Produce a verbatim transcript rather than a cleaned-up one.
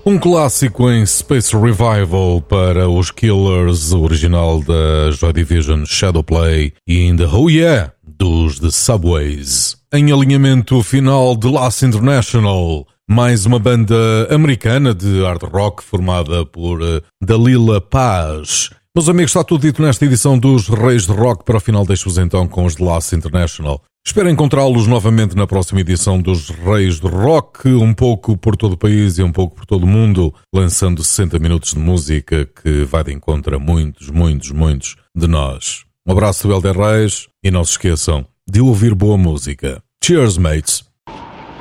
Um clássico em Space Revival para os Killers, original da Joy Division, Shadowplay, e ainda Oh Yeah, dos The Subways. Em alinhamento final de Last International, mais uma banda americana de hard rock formada por Dalila Paz. Meus amigos, está tudo dito nesta edição dos Reis de Rock. Para o final deixo-vos então com os The Last International. Espero encontrá-los novamente na próxima edição dos Reis de Rock, um pouco por todo o país e um pouco por todo o mundo, lançando sessenta minutos de música que vai de encontro a muitos, muitos, muitos de nós. Um abraço do Helder Reis e não se esqueçam de ouvir boa música. Cheers, mates!